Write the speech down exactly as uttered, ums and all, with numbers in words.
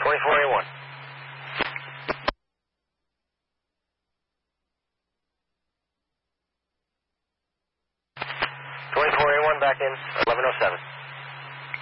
twenty-four A one. twenty-four A one back in, eleven oh seven.